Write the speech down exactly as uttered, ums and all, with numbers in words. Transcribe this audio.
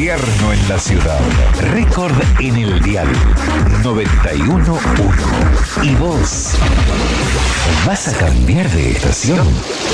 Invierno en la ciudad. Récord en el dial. noventa y uno punto uno. ¿Y vos? ¿Vas a cambiar de estación?